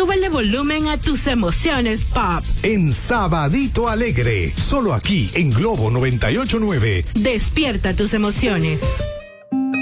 súbele volumen a tus emociones pop. En Sabadito Alegre, solo aquí en Globo 98.9. Despierta tus emociones.